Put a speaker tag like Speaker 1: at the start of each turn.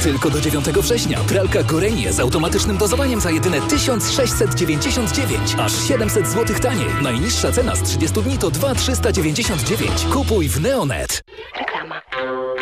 Speaker 1: Tylko do 9 września. Pralka Gorenie z automatycznym dozowaniem za jedyne 1699. Aż 700 zł taniej. Najniższa cena z 30 dni to 2399. Kupuj w Neonet.
Speaker 2: Reklama.